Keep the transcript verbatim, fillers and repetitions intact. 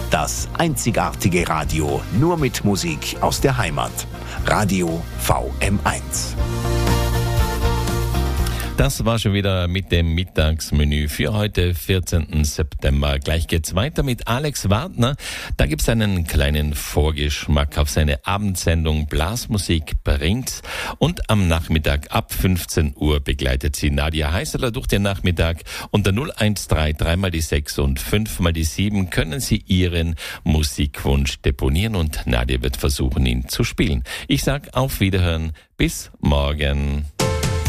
Das einzigartige Radio, nur mit Musik aus der Heimat. Radio V M eins. Das war schon wieder mit dem Mittagsmenü für heute, vierzehnten September. Gleich geht's weiter mit Alex Wagner. Da gibt's einen kleinen Vorgeschmack auf seine Abendsendung Blasmusik bringt's. Und am Nachmittag ab fünfzehn Uhr begleitet sie Nadia Heißler durch den Nachmittag. Unter null eins drei, drei mal die sechs und fünf mal die sieben können Sie Ihren Musikwunsch deponieren und Nadia wird versuchen, ihn zu spielen. Ich sag auf Wiederhören, bis morgen.